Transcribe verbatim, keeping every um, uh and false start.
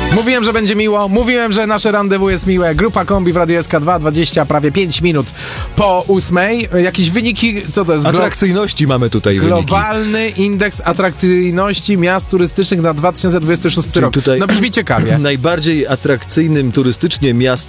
Mówiłem, że będzie miło, mówiłem, że nasze randewu jest miłe. Grupa Kombi w Radiu S K dwa, dwadzieścia, prawie pięć minut po ósmej. Jakieś wyniki, co to jest? Glo- Atrakcyjności mamy tutaj wyniki. Globalny indeks atrakcyjności miast turystycznych na dwa tysiące dwudziesty szósty Czyli rok. tutaj No brzmi ciekawie. Najbardziej atrakcyjnym turystycznie miastem